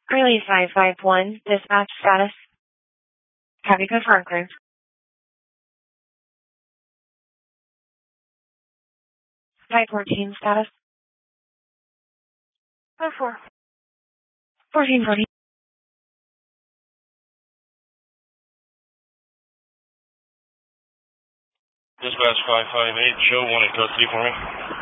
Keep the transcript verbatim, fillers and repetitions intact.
Curly five five one, dispatch status. Have you confirmed, crew? Type fourteen status. Oh, four. fourteen fourteen. Dispatch five five eight, show one in custody for me.